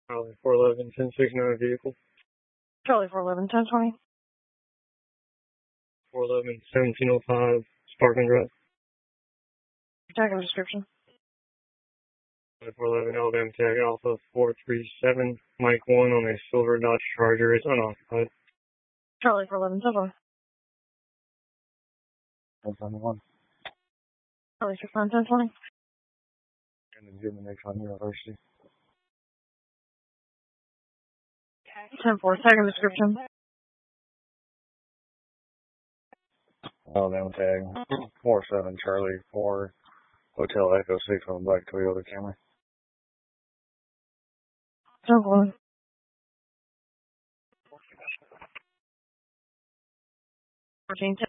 Charlie 411, 1069 vehicle. Charlie 411, 1020. 411, 1705, Sparkman Drive. Tag and description. 411, Alabama Tag Alpha 437, Mike 1 on a silver Dodge Charger. It's unoccupied. Charlie 411, 1020. 1071. Charlie 69, 1020. And then give me next on University. 10-4, tag and description. Alabama Tag 47 Charlie 4 Hotel Echo 6 on a black Toyota Camry. 10-4. 14,